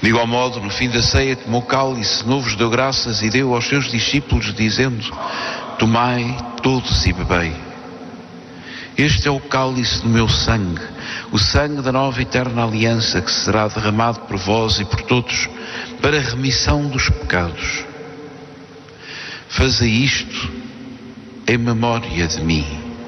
De igual modo, no fim da ceia, tomou cálice, novo vos deu graças e deu aos seus discípulos, dizendo: tomai todos e bebei. Este é o cálice do meu sangue, o sangue da nova e eterna aliança, que será derramado por vós e por todos para a remissão dos pecados. Fazei isto em memória de mim.